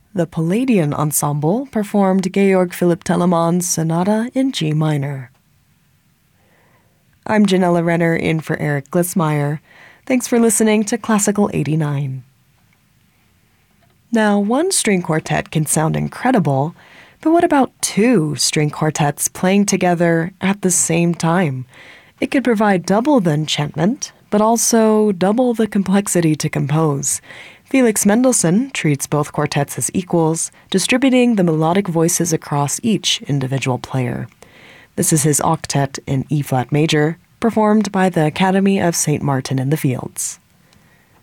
the Palladian Ensemble performed Georg Philipp Telemann's Sonata in G minor. I'm Janella Renner in for Eric Glissmeyer. Thanks for listening to Classical 89. Now, one string quartet can sound incredible, but what about two string quartets playing together at the same time? It could provide double the enchantment, but also double the complexity to compose. Felix Mendelssohn treats both quartets as equals, distributing the melodic voices across each individual player. This is his octet in E-flat major, performed by the Academy of St. Martin in the Fields.